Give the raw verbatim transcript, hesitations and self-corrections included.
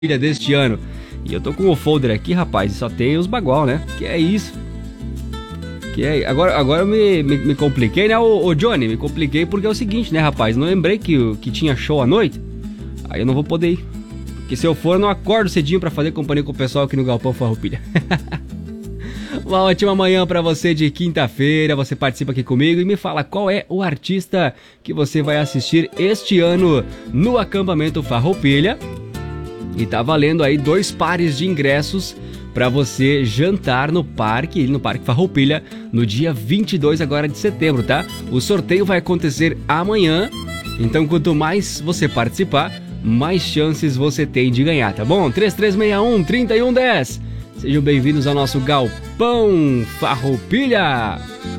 deste ano. E eu tô com o folder aqui, rapaz, e só tem os bagual, né? Que é isso? Que é... Agora, agora eu me, me, me compliquei, né, ô, ô Johnny? Me compliquei porque é o seguinte, né, rapaz? Não lembrei que, que tinha show à noite. Aí eu não vou poder ir. Porque se eu for, eu não acordo cedinho pra fazer companhia com o pessoal aqui no Galpão Farroupilha. Uma ótima manhã pra você de quinta-feira. Você participa aqui comigo e me fala qual é o artista que você vai assistir este ano no acampamento Farroupilha. E tá valendo aí dois pares de ingressos para você jantar no parque, no Parque Farroupilha, no dia vinte e dois agora de setembro, tá? O sorteio vai acontecer amanhã, então quanto mais você participar, mais chances você tem de ganhar, tá bom? três três seis um, três um um zero. Sejam bem-vindos ao nosso Galpão Farroupilha.